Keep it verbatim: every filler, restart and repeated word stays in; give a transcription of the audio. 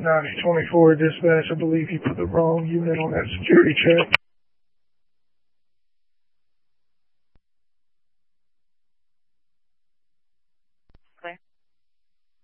ninety twenty-four dispatch. I believe you put the wrong unit on that security check.